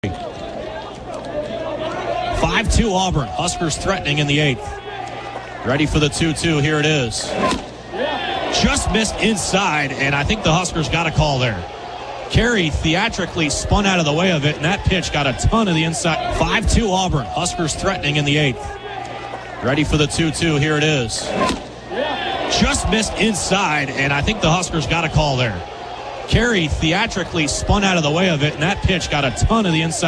5-2 Auburn. Huskers threatening in the 8th. Ready for the 2-2. Here it is. Just missed inside, and I think the Huskers got a call there. Carey theatrically spun out of the way of it, and that pitch got a ton of the inside. 5-2 Auburn. Huskers threatening in the 8th. Ready for the 2-2. Here it is. Just missed inside, and I think the Huskers got a call there. Carey theatrically spun out of the way of it, and that pitch got a ton of the inside.